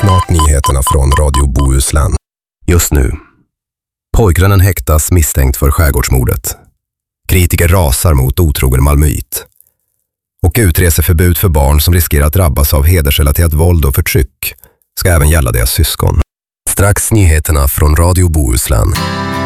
Snart nyheterna från Radio Bohuslän. Just nu. Pojkvännen häktas misstänkt för skärgårdsmordet. Kritiker rasar mot otrogen malmöit. Och utreseförbud för barn som riskerar att drabbas av hedersrelaterat våld och förtryck ska även gälla deras syskon. Strax nyheterna från Radio Bohuslän.